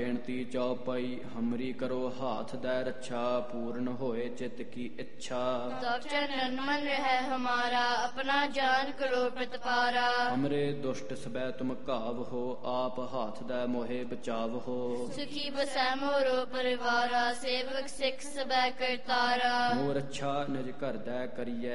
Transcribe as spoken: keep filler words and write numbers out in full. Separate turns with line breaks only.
ਬੇਨਤੀ ਚੌਪਈ ਹਮਰੀ ਕਰੋ ਹਾਥ ਦੈ ਰੱਛਾ ਪੂਰਨ ਹੋਏ ਚਿਤ ਕੀ ਇੱਛਾ।
तब चरण मन रह हमारा अपना जान करो प्रतपारा।
ਹਮਰੇ ਦੁਸ਼ਟ ਸਬੈ ਤੁਮ ਘਾਵ ਹੋ ਆਪ ਹਾਥ ਦੈ ਮੋਹਿ ਬਚਾਵ ਹੋ।
सुखी बसै मोरो परिवारा सेवक सिख सबै करतारा।
ਮੋਹ ਰੱਛਾ ਨਿਜ ਘਰ ਦੈ ਕਰੀਐ